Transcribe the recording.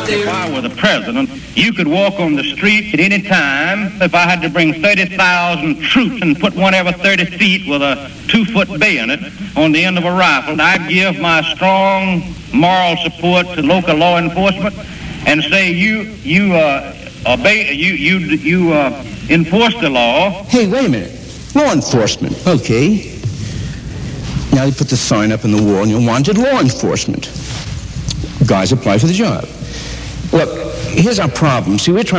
If I were the president, you could walk on the street at any time. If I had to bring 30,000 troops and put one every 30 feet with a 2-foot bayonet on the end of a rifle, I'd give my strong moral support to local law enforcement and say you enforce the law. Hey, wait a minute. Law enforcement. Okay. Now you put the sign up in the wall and you wanted law enforcement. Guys apply for the job. Look, here's our problem. See, we're trying